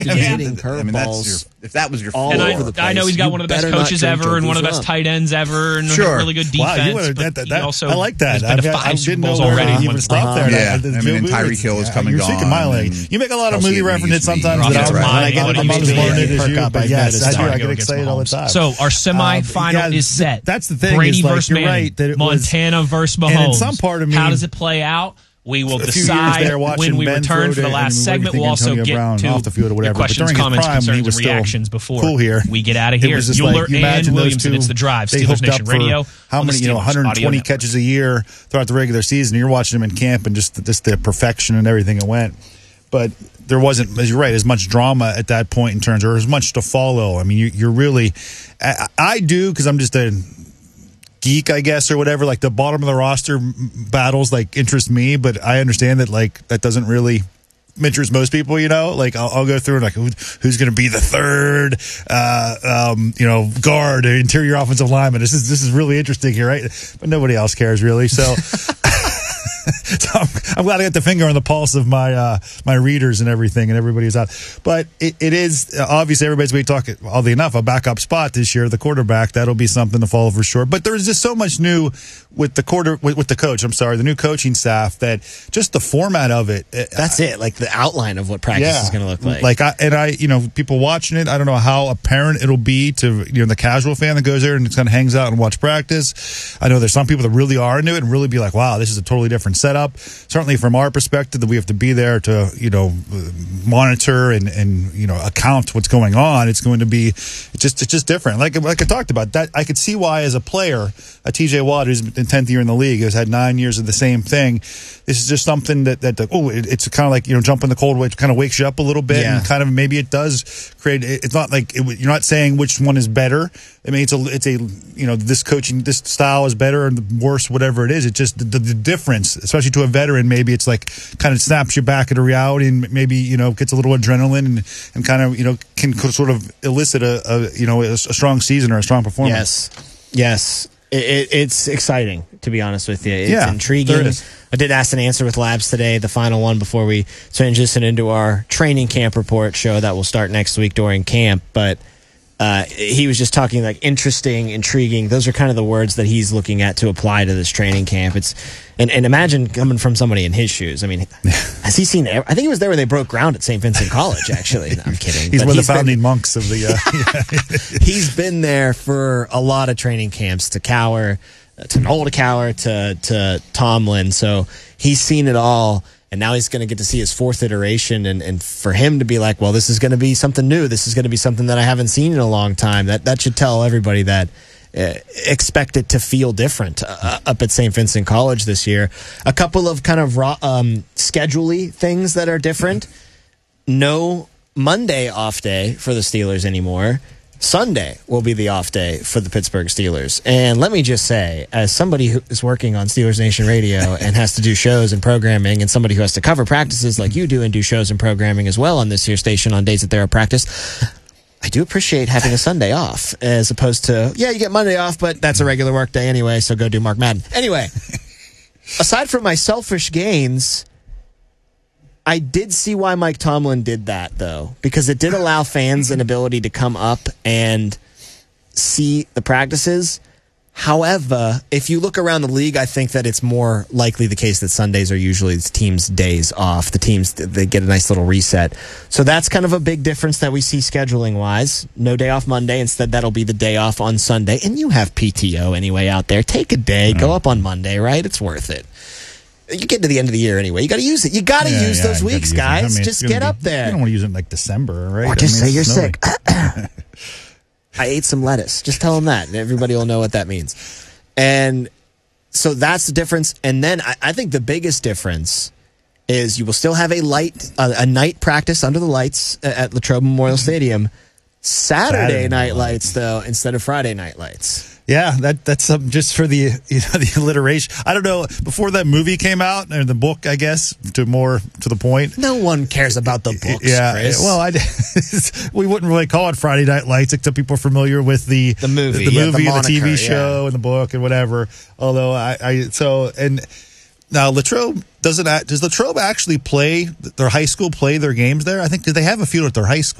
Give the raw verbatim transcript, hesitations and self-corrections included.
I mean, hitting I mean, that's your, curveballs. if that was your all floor, And over the place. I, I know he's got You one of the best better not coaches drink ever and one of the Joker's best well. tight ends ever and Sure. really good defense. Wow, you wanna- but that- he that- also I like that. has been I've to got- I five Super didn't Bowls know where already. he Won would stop uh-huh. there. Yeah, The I mean, Joe and Tyreek Boots, Hill is yeah, coming You're speaking my gone, language. and You make a lot of Kelsey movie Adams references used to be sometimes that offensive I'm, line, I get what I'm he not used as to be. learned as Perk you, up, but I've yes, noticed I do. that. I get Go against excited all the Mahomes. time. So our semifinal Um, is set. That's the thing. Brady is like, versus you're Manning. right that it was- Montana versus Mahomes. And in some part of me- how does it play out? We will a few years decide there watching when we Ben return throw for the to- last and what do you segment. think We'll also Antonio get Brown to off the field or whatever, your but questions, during his comments, prime, when he concerns, was and still reactions before cool here, we get out of it here. was just Bueller like, you and imagine those Williamson. two, It's the Drive. they Steelers hooked Nation up for Radio. how on the many, you know, Steelers one hundred Audio twenty Network. catches a year throughout the regular season. You're watching them in camp and just just the perfection and everything it went. But there wasn't, as you're right, as much drama at that point in terms, or as much to follow. I mean, you, you're really, I, I do because I'm just a geek, I guess, or whatever. Like the bottom of the roster battles like interest me, but I understand that like that doesn't really interest most people. You know, like I'll, I'll go through and like who, who's going to be the third, uh, um, you know, guard, interior offensive lineman. This is this is really interesting here, right? But nobody else cares really. So. So I'm, I'm glad I got the finger on the pulse of my uh, my readers and everything, and everybody's out. But it, it is uh, obviously everybody's going to talk. Oddly enough, a backup spot this year, the quarterback. That'll be something to follow for sure. But there's just so much new with the quarter with, with the coach. I'm sorry, the new coaching staff. That just the format of it. That's it. Like the outline of what practice yeah, is going to look like. Like I and I, you know, people watching it. I don't know how apparent it'll be to you know the casual fan that goes there and just kind of hangs out and watch practice. I know there's some people that really are into it and really be like, wow, this is a totally different setup. Certainly from our perspective that we have to be there to, you know, monitor and, and, you know, account what's going on. It's going to be it's just, it's just different. Like, like I talked about that. I could see why as a player, a T J Watt who's in tenth year in the league has had nine years of the same thing. This is just something that, that, oh, it, it's kind of like, you know, jumping the cold, which kind of wakes you up a little bit Yeah. and kind of maybe it does create, it's not like, it, you're not saying which one is better. I mean, it's a, it's a, you know, this coaching, this style is better and worse, whatever it is. It's just the, the, the difference, especially to a veteran, maybe it's like kind of snaps you back into reality and maybe, you know, gets a little adrenaline and, and kind of, you know, can sort of elicit a, a you know, a, a strong season or a strong performance. Yes. Yes. It, it, it's exciting, to be honest with you. It's Yeah, intriguing. there it is. I did ask and answer with Labs today, the final one before we transition into our training camp report show that will start next week during camp. But uh, he was just talking like interesting, intriguing. Those are kind of the words that he's looking at to apply to this training camp. It's and, and imagine coming from somebody in his shoes. I mean, has he seen? I think he was there when they broke ground at Saint Vincent College. Actually, no, I'm kidding. He's But one of the been- founding monks of the. Uh, he's been there for a lot of training camps to Cowher, to Noel to Cowher, to to Tomlin. So he's seen it all, and now he's going to get to see his fourth iteration. And, and for him to be like, well, this is going to be something new. This is going to be something that I haven't seen in a long time. That that should tell everybody that uh, expect it to feel different uh, up at Saint Vincent College this year. A couple of kind of raw, um, schedule-y things that are different. No Monday off day for the Steelers anymore. Sunday will be the off day for the Pittsburgh Steelers. And let me just say, as somebody who is working on Steelers Nation Radio and has to do shows and programming, and somebody who has to cover practices like you do and do shows and programming as well on this here station on days that there are practice, I do appreciate having a Sunday off as opposed to, yeah, you get Monday off, but that's a regular work day anyway, so go do Mark Madden. Anyway, aside from my selfish gains, I did see why Mike Tomlin did that, though, because it did allow fans an ability to come up and see the practices. However, if you look around the league, I think that it's more likely the case that Sundays are usually the team's days off. The teams, they get a nice little reset. So that's kind of a big difference that we see scheduling-wise. No day off Monday. Instead, that'll be the day off on Sunday. And you have P T O anyway out there. Take a day. Go up on Monday, right? It's worth it. You get to the end of the year anyway. You got to use it. You got to Yeah, use yeah, those you gotta weeks, use it. guys. I mean, it's just gonna get be- up there. You don't want to use it in like December, right? Or just I say mean, you're it's sick. snowing. I ate some lettuce. Just tell them that, and everybody will know what that means. And so that's the difference. And then I, I think the biggest difference is you will still have a light, uh, a night practice under the lights at Latrobe Memorial Stadium. Saturday, Saturday night night lights, though, instead of Friday night lights. Yeah, that that's um, just for the you know, the alliteration. I don't know. Before that movie came out, or the book, I guess, to more to the point. No one cares about the books, Yeah, Chris. well, I we wouldn't really call it Friday Night Lights, except people are familiar with the The movie, the, yeah, the movie, and the T V moniker, show, yeah. and the book, and whatever. Although I, I so and Now, Latrobe doesn't. act- Does Latrobe actually play their high school? Play their games there? I think. Did they have a field at their high school?